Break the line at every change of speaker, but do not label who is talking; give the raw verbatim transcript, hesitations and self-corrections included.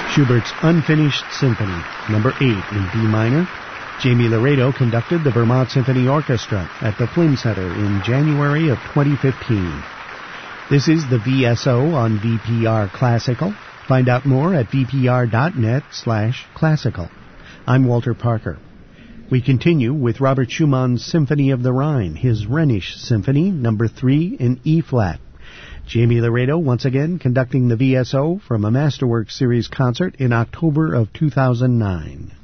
Schubert's Unfinished Symphony, number eight in D minor. Jamie Laredo conducted the Vermont Symphony Orchestra at the Flynn Center in January of twenty fifteen. This is the V S O on V P R Classical. Find out more at vpr.net slash classical. I'm Walter Parker. We continue with Robert Schumann's Symphony of the Rhine, his Rhenish Symphony, number three in E-flat. Jamie Laredo once again conducting the V S O from a Masterworks Series concert in October of two thousand nine.